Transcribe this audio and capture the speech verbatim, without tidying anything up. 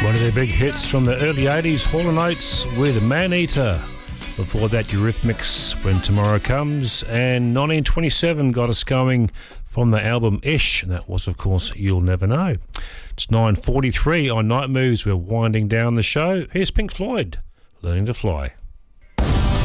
One of their big hits from the early eighties, Hall and Oates with Man Eater. Before that, Eurythmics, When Tomorrow Comes. And nineteen twenty-seven got us going from the album Ish. And that was, of course, You'll Never Know. It's nine forty-three on Night Moves. We're winding down the show. Here's Pink Floyd, Learning to Fly.